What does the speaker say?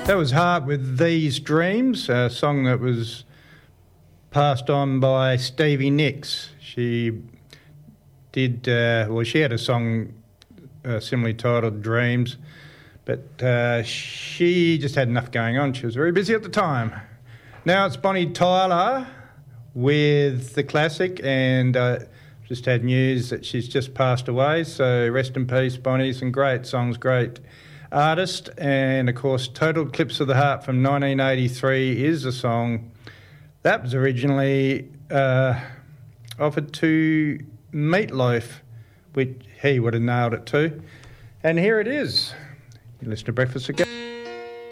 That was Heart with These Dreams, a song that was passed on by Stevie Nicks. She did, she had a song similarly titled Dreams, but she just had enough going on. She was very busy at the time. Now it's Bonnie Tyler with the classic, and just had news that she's just passed away, so rest in peace, Bonnie. Some great songs, great artist, and of course Total Eclipse of the Heart from 1983 is a song that was originally offered to Meatloaf, which he would have nailed it too. And here it is. You listen to Breakfast again.